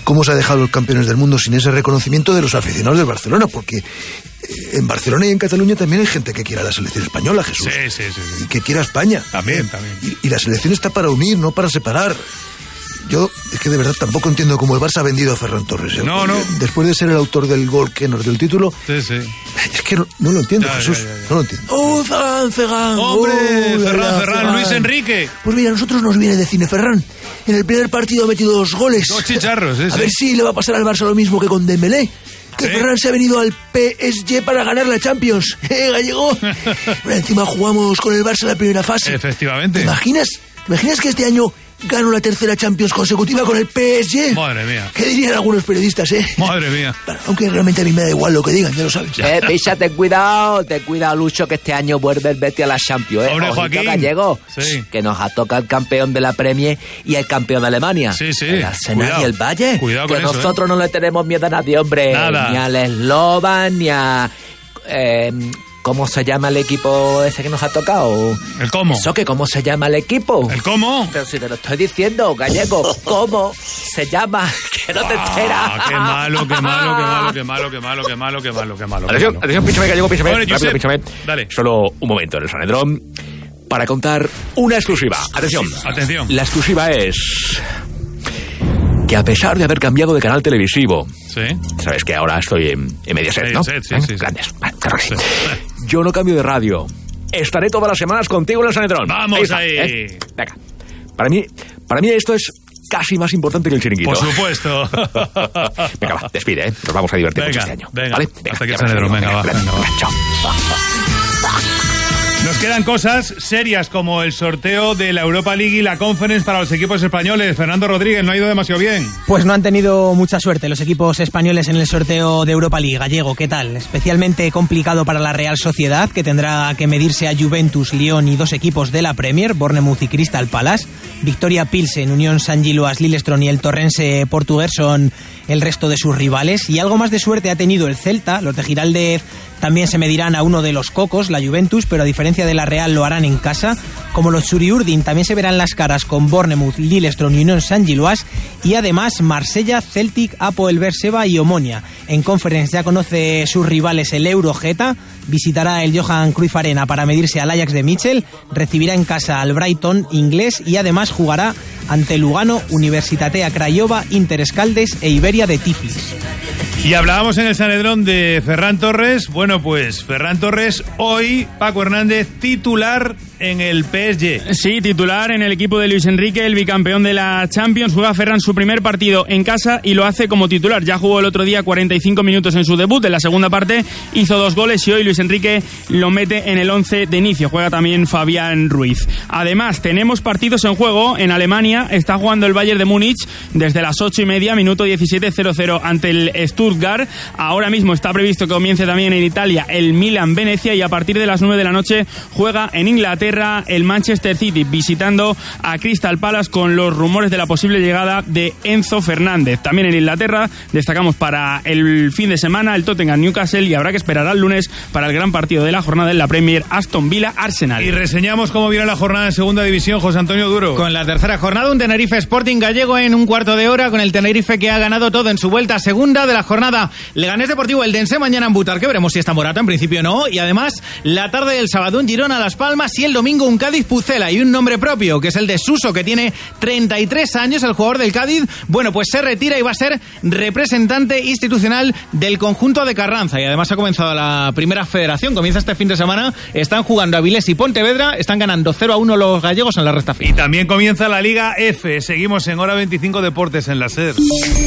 cómo se ha dejado los campeones del mundo sin ese reconocimiento de los aficionados del Barcelona, porque en Barcelona y en Cataluña también hay gente que quiere a la selección española, Jesús. Sí. Y que quiere a España. También. Y la selección está para unir, no para separar. Yo es que de verdad tampoco entiendo cómo el Barça ha vendido a Ferran Torres. No. Después de ser el autor del gol que nos dio el título. Sí. Es que no lo entiendo, Jesús. Ya. No lo entiendo. ¡Oh, Ferran! ¡Hombre! Ferran, Luis Enrique. Pues mira, a nosotros nos viene de cine Ferran. En el primer partido ha metido 2 goles. 2 chicharros, A ver si le va a pasar al Barça lo mismo que con Dembélé. Que Ferran se ha venido al PSG para ganar la Champions. Gallego. Pero encima jugamos con el Barça en la primera fase. Efectivamente. ¿Te imaginas que este año gano la tercera Champions consecutiva con el PSG? Madre mía. ¿Qué dirían algunos periodistas, Madre mía. Bueno, aunque realmente a mí me da igual lo que digan, ya lo sabes. Picha, ten cuidado, Lucho, que este año vuelve el Betis a la Champions. Hombre, Joaquín. Gallego, Sí. que nos ha tocado el campeón de la Premier y el campeón de Alemania. Sí. El Arsenal Cuidado. y el Valle. Cuidado que con eso, nosotros no le tenemos miedo a nadie, hombre. Nada. Ni al Slovan, ni a... ¿Cómo se llama el equipo ese que nos ha tocado? ¿El cómo? ¿Eso que cómo se llama el equipo? ¿El cómo? Pero si te lo estoy diciendo, Gallego, ¿cómo se llama? Que no te enteras. Qué malo. Atención, píchame, Gallego, píchame. Hombre, Rápido, Josep, píchame. dale. Solo un momento en el Sanedrón para contar una exclusiva. Atención. La exclusiva es que a pesar de haber cambiado de canal televisivo, sabes que ahora estoy en Mediaset, ¿no? Sí. Grandes. Claro que sí. Yo no cambio de radio. Estaré todas las semanas contigo en el Sanedrón. Vamos ahí. Venga. Para mí esto es casi más importante que el chiringuito. Por supuesto. Venga, va, despide, Nos vamos a divertir mucho este año. Venga. ¿Vale? Hasta aquí el Sanedrón. Venga, va. Chao. Nos quedan cosas serias como el sorteo de la Europa League y la Conference para los equipos españoles. Fernando Rodríguez, no ha ido demasiado bien. Pues no han tenido mucha suerte los equipos españoles en el sorteo de Europa League. Gallego, ¿qué tal? Especialmente complicado para la Real Sociedad, que tendrá que medirse a Juventus, Lyon y 2 equipos de la Premier, Bournemouth y Crystal Palace. Victoria Pilsen, Unión San Giloas, Lillestrøm y el Torrense portugués son el resto de sus rivales. Y algo más de suerte ha tenido el Celta. Los de Giraldez también se medirán a uno de los cocos, la Juventus, pero a diferencia de la Real lo harán en casa. Como los Churiurdin también se verán las caras con Bournemouth, Lillestrøm y Unión San Giloas. Y además Marsella, Celtic, Apoel Berseba y Omonia. En Conference ya conoce sus rivales el Eurogeta. Visitará el Johan Cruyff Arena para medirse al Ajax de Mitchell. Recibirá en casa al Brighton inglés y además jugará ante Lugano, Universitatea Craiova, Inter Escaldes e Iberia de Tiflis. Y hablábamos en el Sanedrón de Ferran Torres. Bueno, pues Ferran Torres hoy, Paco Hernández, titular en el PSG. Sí, titular en el equipo de Luis Enrique, el bicampeón de la Champions. Juega Ferran su primer partido en casa y lo hace como titular. Ya jugó el otro día 45 minutos en su debut. En la segunda parte hizo 2 goles y hoy Luis Enrique lo mete en el 11 de inicio. Juega también Fabián Ruiz. Además, tenemos partidos en juego. En Alemania está jugando el Bayern de Múnich desde las 8:30, minuto 17, 0-0 ante el Stuttgart. Ahora mismo está previsto que comience también en Italia el Milan-Venecia y a partir de las 9 de la noche juega en Inglaterra el Manchester City visitando a Crystal Palace con los rumores de la posible llegada de Enzo Fernández. También en Inglaterra destacamos para el fin de semana el Tottenham-Newcastle y habrá que esperar al lunes para el gran partido de la jornada en la Premier, Aston Villa-Arsenal. Y reseñamos cómo viene la jornada en segunda división, José Antonio Duro. Con la tercera jornada, un Tenerife Sporting Gallego en un cuarto de hora con el Tenerife que ha ganado todo en su vuelta segunda de la jornada. Leganés Deportivo Eldense mañana en Butarque, veremos si está Morata, en principio no. Y además, la tarde del sábado un Girona Las Palmas y el domingo un Cádiz Pucela y un nombre propio, que es el de Suso, que tiene 33 años, el jugador del Cádiz. Bueno, pues se retira y va a ser representante institucional del conjunto de Carranza. Y además ha comenzado la primera federación, comienza este fin de semana. Están jugando Avilés y Pontevedra, están ganando 0-1 los gallegos en la recta final. Y también comienza la Liga F. Seguimos en Hora 25 Deportes en la SER.